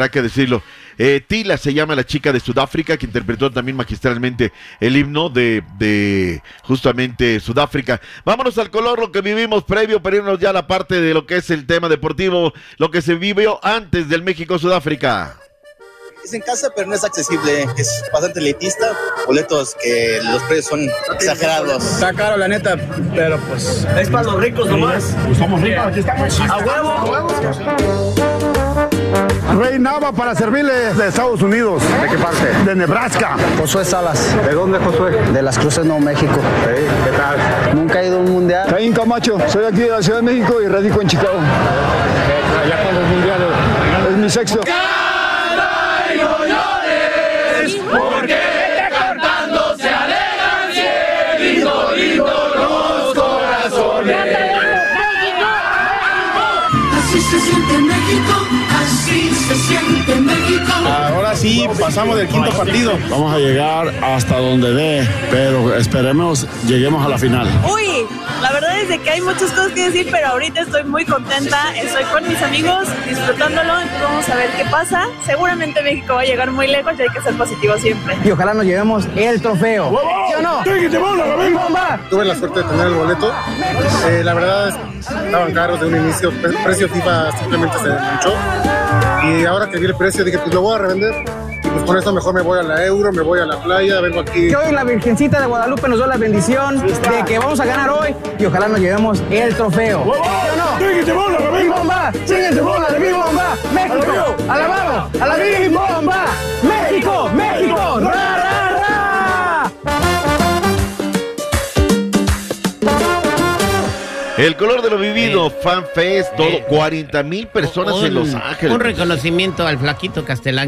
habrá que decirlo. Tila se llama la chica de Sudáfrica, que interpretó también magistralmente el himno de justamente Sudáfrica. Vámonos al color, lo que vivimos previo, para irnos ya a la parte de lo que es el tema deportivo, lo que se vivió antes del México-Sudáfrica. Es en casa, pero no es accesible, es bastante elitista, boletos que los precios son exagerados. Está caro la neta, pero pues es para los ricos nomás. Pues somos ricos, aquí estamos. ¡A huevo! ¡A huevo! Rey Nava para servirle de Estados Unidos. ¿De qué parte? De Nebraska. Josué Salas. ¿De dónde, Josué? De Las Cruces, Nuevo México. Sí, ¿qué tal? Nunca he ido a un mundial. Caín Camacho, soy aquí de la Ciudad de México y radico en Chicago. Ya cuando el mundial es mi sexto. Porque cantando se alegran cielo, lindo los corazones. Así se siente México, así se siente México. Ahora sí, pasamos del quinto partido. Vamos a llegar hasta donde dé, pero esperemos lleguemos a la final. Uy, la verdad es de que hay muchas cosas que decir, pero ahorita estoy muy contenta, estoy con mis amigos, disfrutándolo, entonces vamos a ver qué pasa. Seguramente México va a llegar muy lejos y hay que ser positivo siempre. Y ojalá nos llevemos el trofeo. ¿Sí o no? ¡Bomba! Tuve la suerte de tener el boleto. La verdad, estaban caros de un inicio. El precio FIFA simplemente se manchó. Y ahora que vi el precio, dije, pues lo voy a revender. Y pues con esto mejor me voy a la Euro, me voy a la playa, vengo aquí. Que hoy la Virgencita de Guadalupe nos dio la bendición de que vamos a ganar hoy y ojalá nos llevemos el trofeo. ¿Sí o no? ¡Big Bomba! ¡Síguete bola de Big Bomba! ¡México! ¡Alabado! ¡A la Big Bomba! ¡México! ¡México! ¡Ra, ra, ra! El color de lo vivido, Fan Fest, todo, 40,000 personas en Los Ángeles. Un reconocimiento al flaquito Castelán,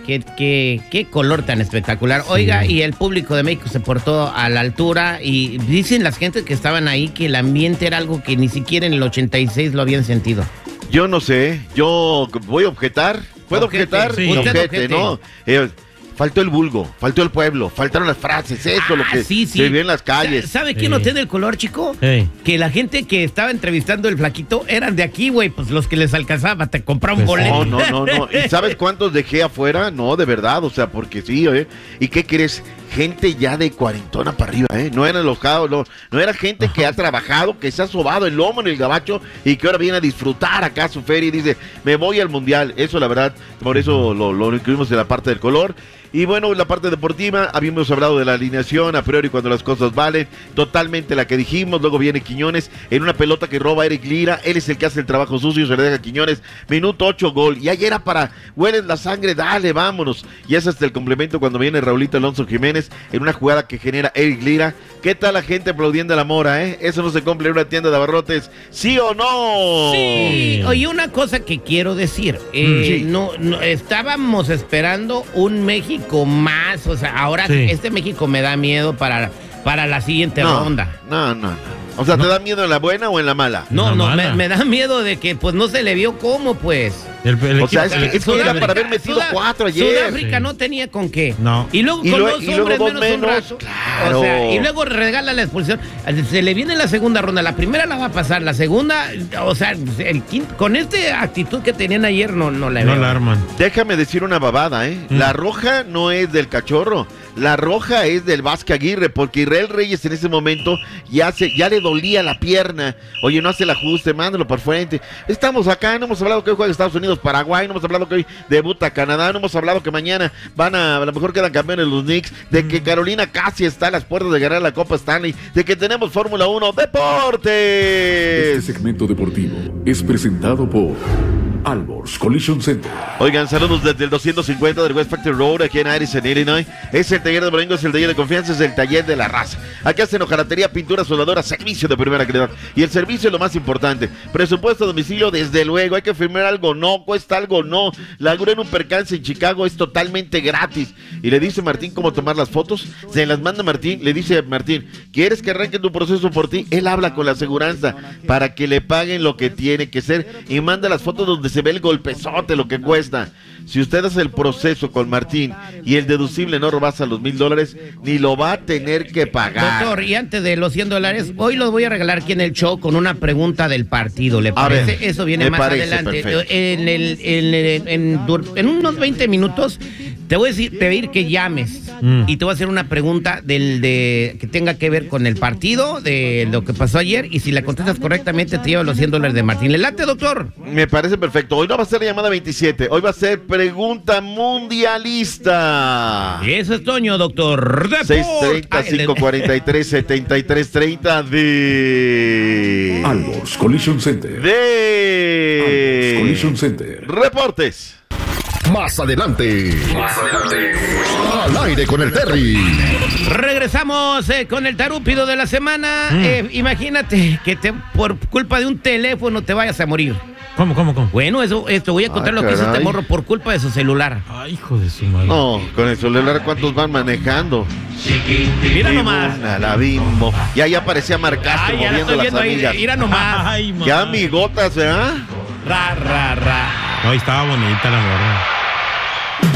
qué color tan espectacular. Oiga, y el público de México se portó a la altura y dicen las gentes que estaban ahí que el ambiente era algo que ni siquiera en el 86 lo habían sentido. Yo no sé, yo voy a objetar, ¿puedo objetar? Sí. Objete, ¿no? Faltó el vulgo, faltó el pueblo, faltaron las frases, eso, lo que sí. se vive en las calles. ¿Sabe quién no tiene el color, chico? Que la gente que estaba entrevistando el flaquito eran de aquí, güey, pues los que les alcanzaba, te compraron boletos. No. ¿Y sabes cuántos dejé afuera? No, de verdad, o sea, porque sí, ¿Y qué crees? Gente ya de cuarentona para arriba, No eran los cabos, no era gente que ha trabajado, que se ha sobado el lomo en el gabacho y que ahora viene a disfrutar acá su feria y dice, me voy al mundial. Eso, la verdad, por eso lo incluimos en la parte del color. Y bueno, la parte deportiva, habíamos hablado de la alineación, a priori cuando las cosas valen, totalmente la que dijimos, luego viene Quiñones en una pelota que roba Eric Lira, él es el que hace el trabajo sucio, se le deja a Quiñones, minuto 8, gol, y ahí era para, hueles la sangre, dale, vámonos, y ese es el complemento cuando viene Raulito Alonso Jiménez, en una jugada que genera Eric Lira. ¿Qué tal la gente aplaudiendo a la Mora, Eso no se cumple en una tienda de abarrotes, ¿sí o no? Sí, oye, una cosa que quiero decir, sí. no, estábamos esperando un México más, o sea, ahora este México me da miedo para la siguiente ronda. No. O sea, ¿te da miedo en la buena o en la mala? No, me da miedo de que pues no se le vio cómo, pues. O sea, es que era para haber metido 4 ayer. Sudáfrica no tenía con qué. No. Y luego con dos hombres menos un rato. Claro. O sea, y luego regala la expulsión. Se le viene la segunda ronda. La primera la va a pasar. La segunda, o sea, con esta actitud que tenían ayer no la veo. No la arman. Déjame decir una babada, La roja no es del Cachorro. La roja es del Vázquez Aguirre, porque Israel Reyes en ese momento ya le dolía la pierna. Oye, no hace el ajuste, mándalo por frente. Estamos acá, no hemos hablado que hoy juega Estados Unidos, Paraguay, no hemos hablado que hoy debuta Canadá, no hemos hablado que mañana a lo mejor quedan campeones los Knicks, de que Carolina casi está a las puertas de ganar la Copa Stanley, de que tenemos Fórmula 1, ¡Deportes! Este segmento deportivo es presentado por Alborz Collision Center. Oigan, saludos desde el 250 del West Factory Road, aquí en Addison, Illinois. Es el taller de Boringo, es el taller de confianza, es el taller de la raza. Aquí hacen hojalatería, pintura, soldadura, servicio de primera calidad. Y el servicio es lo más importante. Presupuesto a domicilio, desde luego. Hay que firmar algo, no. Cuesta algo, no. La grúa en un percance en Chicago es totalmente gratis. Y le dice Martín cómo tomar las fotos. Se las manda Martín. Le dice Martín, ¿quieres que arranque tu proceso por ti? Él habla con la aseguranza para que le paguen lo que tiene que ser. Y manda las fotos donde se ve el golpezote, lo que cuesta. Si usted hace el proceso con Martín y el deducible no rebasa los $1,000, ni lo va a tener que pagar. Doctor, y antes de los $100, hoy los voy a regalar aquí en el show con una pregunta del partido. ¿Le parece? ver, eso viene más adelante. En unos 20 minutos te voy a pedir que llames y te voy a hacer una pregunta que tenga que ver con el partido, de lo que pasó ayer, y si la contestas correctamente te lleva los $100 de Martín. ¿Le late, doctor? Me parece perfecto. Hoy no va a ser la llamada 27, hoy va a ser pregunta mundialista. Eso es Toño, doctor. 630-543-7330 de Alborz Collision Center. De Alborz Collision Center. Reportes. Más adelante. Al aire con el Terry. Regresamos con el tarúpido de la semana. Imagínate que por culpa de un teléfono te vayas a morir. ¿Cómo? Bueno, esto voy a contar lo que hizo este morro por culpa de su celular. Ay, hijo de su madre. No, con el celular, ¿cuántos van manejando? Mira nomás. La Bimbo. Y ahí aparecía Marcastro moviendo las amigas. Mira nomás. Qué amigotas, ¿verdad? Ra. No, estaba bonita la morra.